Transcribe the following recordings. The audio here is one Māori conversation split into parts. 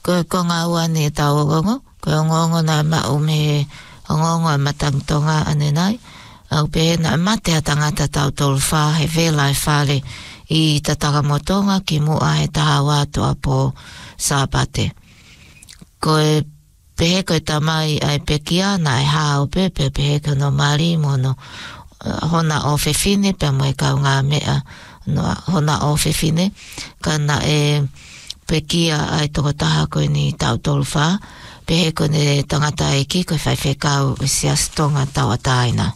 ko ngā ua ni tau ngongo, ko ngongo na ma ume ngongo matangtonga ane nai, au pehe na mate a tangata tau tolu wha he vela e whale I tatakamotonga ki mua he taha wātu apo sāpate. Ko e pehe ko e tamai ai pekia na e hao pepe pehe ko no mari mono hona o fefine pe mo e kau ngā mea no hona o fefine kana e pekia ai toko taha ko ni tau tolu wha pehe ko ne tangata e ki ko e whai whekau e siastonga tau ataina.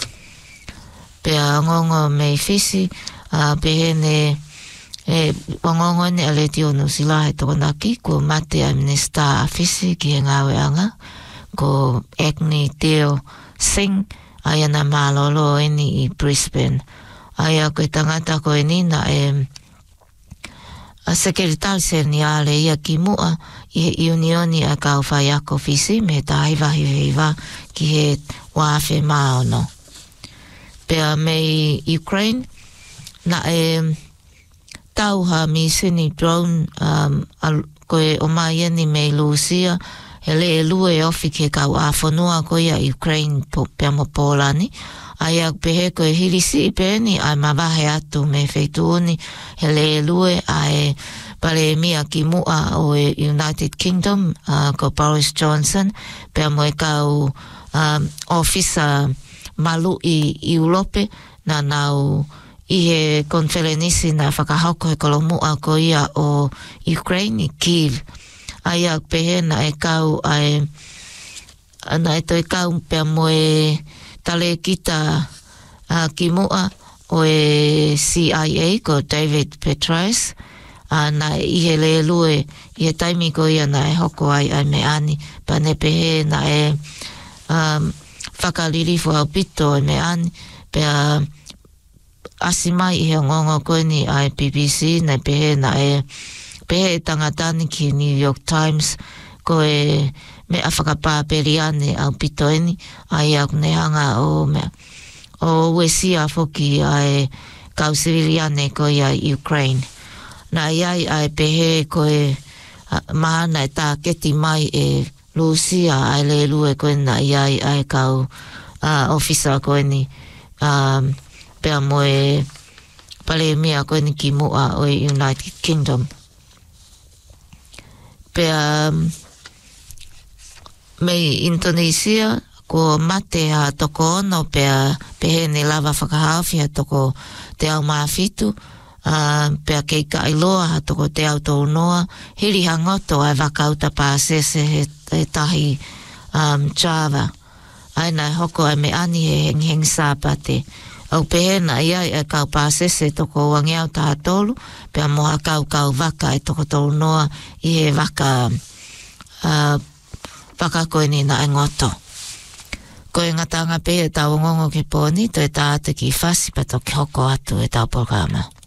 Pea ngongo mei fisi pehe ne wangongo ne ale tio no sila he toko naki ko mate a minesta fisi ki he ngawe anga ko Agni Teo Singh aya na malolo eni I Brisbane aya ko tangata ko eni na a sekretari serniale ia ki mua I he unioni a kau whaiako fisi me taiva hiva ki he wafe maono. Pea mei Ukraine na tauha mi sini drone koe o mai ani mei Lucia hele e lue ofi ke kau a whanua koe a Ukraine pia mo Polani aia pehe koe hirisi I pēni ai mawahe atu me feituoni hele e lue ai pale mia ki mua o United Kingdom ko Boris Johnson pia mo e kau ofisa malu I Europe na nau I he konferenisi na whakahoko he kolomua ko ia o Ukraine I Kyiv. Aia pehe na e kau ai na e toi kau pia mo e tale kita ki mua o e CIA ko David Petraeus na I he le lue I he taimi ko ia na e hoko ai me ani pa ne pehe na e whakaliri fo au pito me ani pia asimai I he ngongo koe ni ai BBC na pehe na pehe tangatani ki New York Times ko me a whakapāperi ane au pito eni ai au ne hanga o wesia foki ai kausiriri ane ko ia Ukraine na iai ai pehe koe mahana e tā keti mai Lucia ai le lue koe na iai ai kau ofisa koe ni pea moe pale mea koe ni ki mua o United Kingdom. Pea mei Indonesia ko mate a toko ono pea pehe ni lava whakahawhi a toko te au maafitu pea kei ka iloa a toko te au tō noa hiri hangoto ai wakauta pāsese he tahi Java. Aina hoko ai me ani he heng sāpate. Au pehe na iai e kau pāsese toko wangeau taha tolu, pea moha kau waka e toko tolu noa I he waka koe ni na ngoto. Koe ngatanga pehe tau ngongo ki pōni, to e tāte ki whasi pa toki hoko atu e tau programa.